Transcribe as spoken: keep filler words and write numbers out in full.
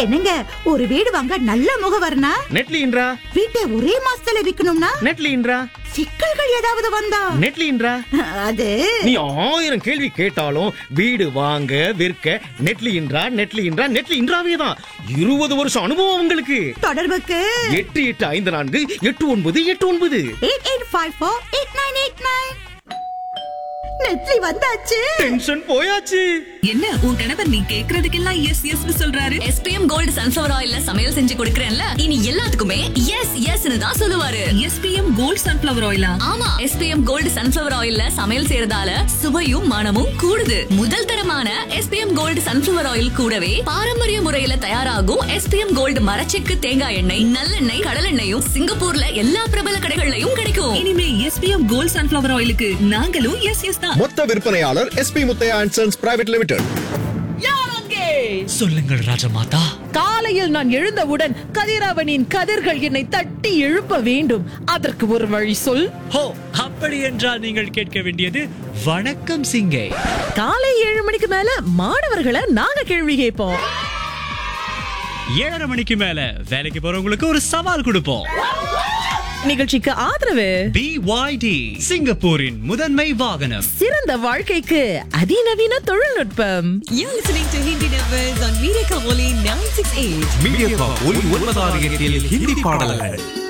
என்னங்க, ஒரு வீடு வாங்க நல்ல முகவர்னா நெட்லின்றா. வீட்டை ஒரே மாசத்துல விக்கணும்னா நெட்லின்றா. சிக்கல்கள் ஏதாவது வந்தா நெட்லின்றா. அது நீ ஆயிரம் கேள்வி கேட்டாலும் வீடு வாங்க விற்க நெட்லின்றா நெட்லின்றா நெட்லின்றாவே தான். இருபது வருஷம் அனுபவம் உங்களுக்கு. தொடர்புக்கு எட்டு எட்டு ஐந்து நான்கு எட்டு ஒன்பது எட்டு ஒன்பது eight eight five four eight nine eight nine. நெட்லி வந்தாச்சு. டென்ஷன் போயாச்சு. என்ன உன் கணவர் நீ கேக்குறதுக்கெல்லாம் எஸ் எஸ் சொல்றாரு? எஸ்பிஎம் கோல்டு சன்ஃபிளவர் ஆயில்ல சமையல் செஞ்சு கொடுக்கறேன்ல, இனி எல்லாத்துக்குமே எஸ் எஸ்னு தான் சொல்லுவாரு. SPM gold sunflower ஆயிலா? ஆமா, எஸ்பிஎம் கோல்டு சன்ஃபிளவர் ஆயில்ல சமையல் செய்யறதால சுவையும் மனமும் கூடுது. முதல் தரமான எஸ்பிஎம் கோல்டு சன்ஃபிளவர் ஆயில் கூடவே பாரம்பரிய முறையில தயாராகும் எஸ்பிஎம் கோல்டு மரச்செக்கு தேங்காய் எண்ணெய், நல்லெண்ணெய், கடலெண்ணெயும் சிங்கப்பூர்ல எல்லா பிரபல கடைகள்லயும் கிடைக்கும். இனிமே எஸ்பிஎம் கோல்ட் சன்ஃபிளவர் ஆயிலுக்கு நாங்களும் எஸ் எஸ் தான். மொத்த விற்பனையாளர் SP Muthiah and sons private limited. சொல்லுங்கள் ராஜமாதா. காலையில் நான் எழுந்தவுடன் கதிரவனின் கதிர்கள் என்னை தட்டி எழுப்ப வேண்டும். அதற்கு ஒரு வழி சொல். ஹோ, அப்படி என்றால் நீங்கள் கேட்க வேண்டியது வணக்கம் சிங்கே. காலை ஏழு மணிக்கு மேல மாணவர்களை நாங்க கேள்வி கேட்போம். ஏழரை மணிக்கு மேல வேலைக்கு போறவங்களுக்கு ஒரு சவால் கொடுப்போம். நிகழ்ச்சிக்கு ஆதரவு பி ஒய் டி, சிங்கப்பூரின் முதன்மை வாகனம். சிறந்த வாழ்க்கைக்கு அதிநவீன தொழில்நுட்பம். You're listening to Hindi Numbers on Media Kavoli nine six eight. Media ஒலி ஒன்பதாறு எட்டில் ஹிந்தி பாடல்கள்.